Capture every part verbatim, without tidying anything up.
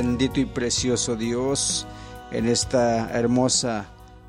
bendito y precioso Dios, en esta hermosa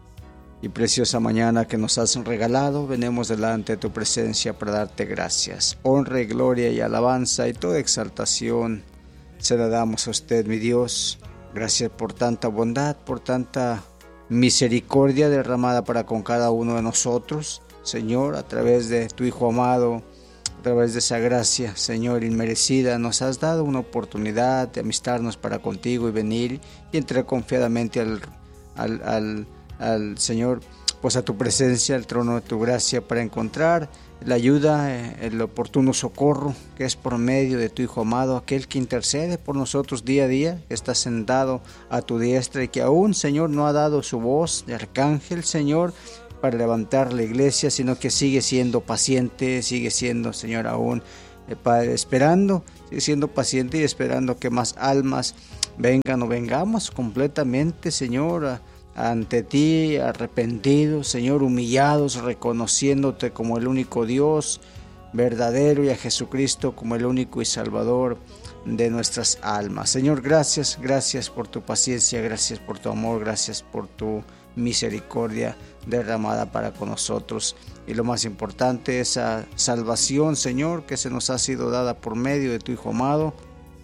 y preciosa mañana que nos has regalado, venimos delante de tu presencia para darte gracias. Honra y gloria y alabanza y toda exaltación se la damos a usted, mi Dios. Gracias por tanta bondad, por tanta misericordia derramada para con cada uno de nosotros, Señor, a través de tu Hijo amado, a través de esa gracia, Señor, inmerecida. Nos has dado una oportunidad de amistarnos para contigo y venir y entrar confiadamente al, al, al al Señor, pues a tu presencia, al trono de tu gracia, para encontrar la ayuda, el oportuno socorro que es por medio de tu Hijo amado, aquel que intercede por nosotros día a día, que está sentado a tu diestra y que aún, Señor, no ha dado su voz de arcángel, Señor, para levantar la iglesia, sino que sigue siendo paciente, sigue siendo, Señor, aún eh, Padre, esperando, sigue siendo paciente y esperando que más almas vengan o vengamos completamente, Señor, a ante ti, arrepentidos, Señor, humillados, reconociéndote como el único Dios verdadero y a Jesucristo como el único y Salvador de nuestras almas. Señor, gracias, gracias por tu paciencia, gracias por tu amor, gracias por tu misericordia derramada para con nosotros. Y lo más importante, esa salvación, Señor, que se nos ha sido dada por medio de tu Hijo amado.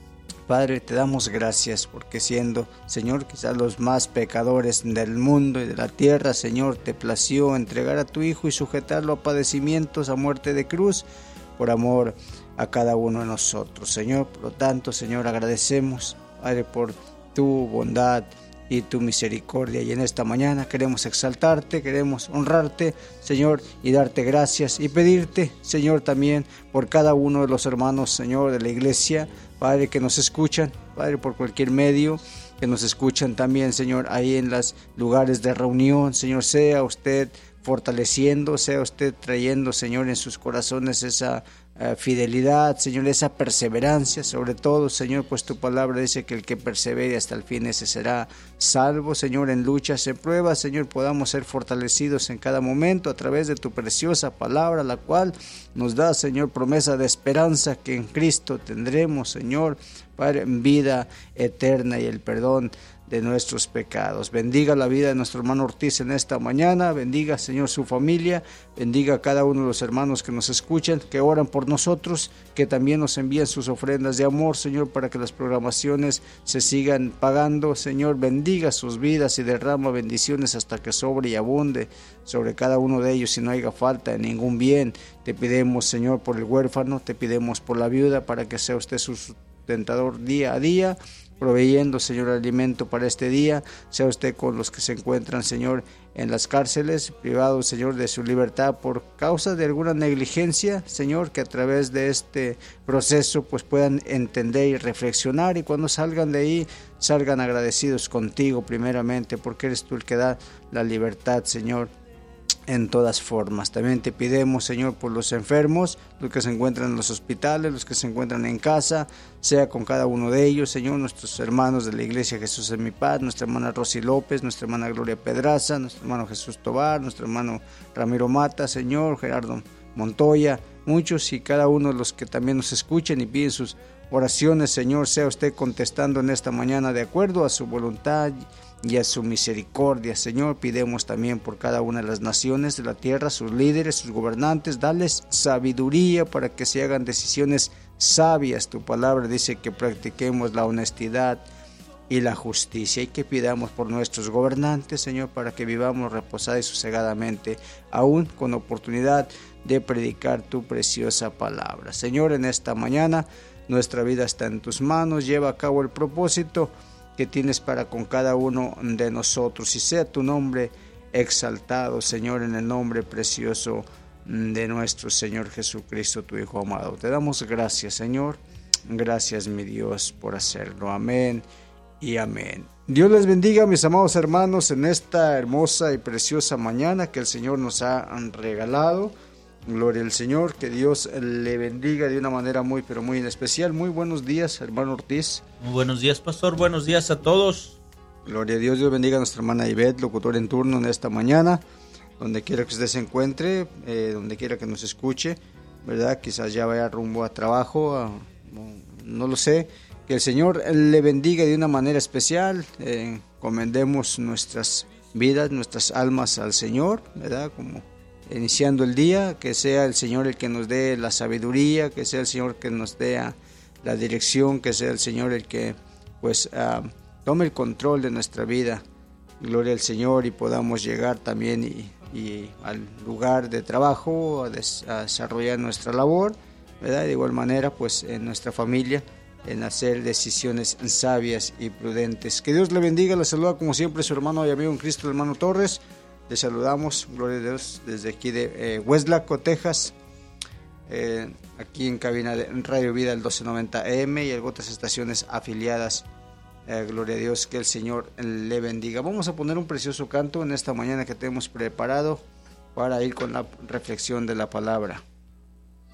Padre, te damos gracias porque siendo, Señor, quizás los más pecadores del mundo y de la tierra, Señor, te plació entregar a tu Hijo y sujetarlo a padecimientos, a muerte de cruz, por amor a cada uno de nosotros. Señor, por lo tanto, Señor, agradecemos, Padre, por tu bondad y tu misericordia. Y en esta mañana queremos exaltarte, queremos honrarte, Señor, y darte gracias y pedirte, Señor, también por cada uno de los hermanos, Señor, de la iglesia, Padre, que nos escuchan, Padre, por cualquier medio, que nos escuchan también, Señor, ahí en los lugares de reunión, Señor, sea usted fortaleciendo, sea usted trayendo, Señor, en sus corazones esa uh, fidelidad, Señor, esa perseverancia, sobre todo, Señor, pues tu palabra dice que el que persevere hasta el fin ese será salvo, Señor, en luchas, en pruebas, Señor, podamos ser fortalecidos en cada momento a través de tu preciosa palabra, la cual nos da, Señor, promesa de esperanza que en Cristo tendremos, Señor, Padre, vida eterna y el perdón de nuestros pecados. Bendiga la vida de nuestro hermano Ortiz en esta mañana, bendiga, Señor, su familia, bendiga a cada uno de los hermanos que nos escuchan, que oran por nosotros, que también nos envían sus ofrendas de amor, Señor, para que las programaciones se sigan pagando. Señor, bendiga sus vidas y derrama bendiciones hasta que sobre y abunde sobre cada uno de ellos y no haya falta de ningún bien. Te pidemos, Señor, por el huérfano, te pidemos por la viuda, para que sea usted su sustentador día a día, proveyendo, Señor, alimento para este día. Sea usted con los que se encuentran, Señor, en las cárceles, privados, Señor, de su libertad por causa de alguna negligencia, Señor, que a través de este proceso pues puedan entender y reflexionar, y cuando salgan de ahí, salgan agradecidos contigo primeramente, porque eres tú el que da la libertad, Señor, en todas formas. También te pidemos, Señor, por los enfermos, los que se encuentran en los hospitales, los que se encuentran en casa, sea con cada uno de ellos, Señor, nuestros hermanos de la iglesia Jesús en mi paz, nuestra hermana Rosy López, nuestra hermana Gloria Pedraza, nuestro hermano Jesús Tobar, nuestro hermano Ramiro Mata, Señor, Gerardo Montoya, muchos y cada uno de los que también nos escuchen y piden sus oraciones, Señor, sea usted contestando en esta mañana de acuerdo a su voluntad y a su misericordia. Señor, pidemos también por cada una de las naciones de la tierra, sus líderes, sus gobernantes, dales sabiduría para que se hagan decisiones sabias. Tu palabra dice que practiquemos la honestidad y la justicia, y que pidamos por nuestros gobernantes, Señor, para que vivamos reposada y sosegadamente, aún con oportunidad de predicar tu preciosa palabra. Señor, en esta mañana nuestra vida está en tus manos, lleva a cabo el propósito que tienes para con cada uno de nosotros, y sea tu nombre exaltado, Señor, en el nombre precioso de nuestro Señor Jesucristo, tu Hijo amado. Te damos gracias, Señor, gracias, mi Dios, por hacerlo. Amén y amén. Dios les bendiga, mis amados hermanos, en esta hermosa y preciosa mañana que el Señor nos ha regalado. Gloria al Señor, que Dios le bendiga de una manera muy, pero muy especial. Muy buenos días, hermano Ortiz. Muy buenos días, pastor, buenos días a todos. Gloria a Dios, Dios bendiga a nuestra hermana Ivette, locutor en turno en esta mañana, donde quiera que usted se encuentre, eh, donde quiera que nos escuche, ¿verdad? Quizás ya vaya rumbo a trabajo, a, no, no lo sé, Que el Señor le bendiga de una manera especial. Eh, encomendemos nuestras vidas, nuestras almas al Señor, ¿verdad? Como iniciando el día, que sea el Señor el que nos dé la sabiduría, que sea el Señor que nos dé la dirección, que sea el Señor el que pues uh, tome el control de nuestra vida. Gloria al Señor, y podamos llegar también y, y al lugar de trabajo a, des, a desarrollar nuestra labor, ¿verdad? De igual manera pues en nuestra familia, en hacer decisiones sabias y prudentes. Que Dios le bendiga. Le saluda como siempre su hermano y amigo en Cristo, el hermano Torres. Le saludamos, gloria a Dios, desde aquí de eh, Westlaco, Texas, eh, aquí en cabina de Radio Vida, el doce noventa A M y otras estaciones afiliadas. Eh, gloria a Dios, que el Señor le bendiga. Vamos a poner un precioso canto en esta mañana que tenemos preparado para ir con la reflexión de la palabra.